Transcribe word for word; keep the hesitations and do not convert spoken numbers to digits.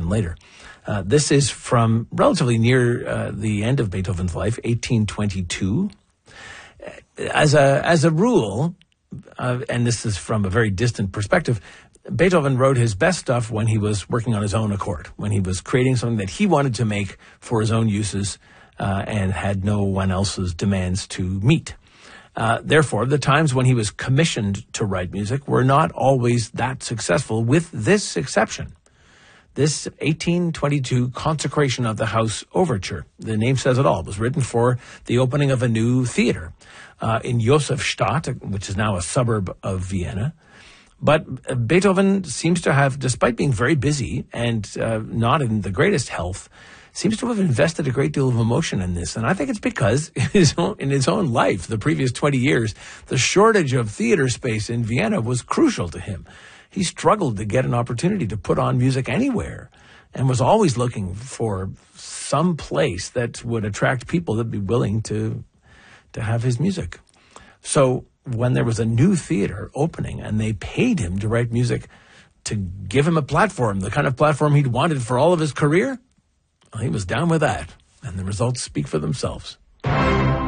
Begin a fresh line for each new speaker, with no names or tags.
later. Uh, this is from relatively near uh, the end of Beethoven's life, eighteen twenty-two. As a as a rule, uh, and this is from a very distant perspective, Beethoven wrote his best stuff when he was working on his own accord, when he was creating something that he wanted to make for his own uses uh, and had no one else's demands to meet. Uh, therefore, the times when he was commissioned to write music were not always that successful, with this exception. This eighteen twenty-two Consecration of the House Overture, the name says it all, was written for the opening of a new theater uh, in Josefstadt, which is now a suburb of Vienna. But Beethoven seems to have, despite being very busy and uh, not in the greatest health, seems to have invested a great deal of emotion in this. And I think it's because in his own, in his own life, the previous twenty years, the shortage of theater space in Vienna was crucial to him. He struggled to get an opportunity to put on music anywhere and was always looking for some place that would attract people that would be willing to, to have his music. So when there was a new theater opening and they paid him to write music to give him a platform, the kind of platform he'd wanted for all of his career, well, he was down with that. And the results speak for themselves.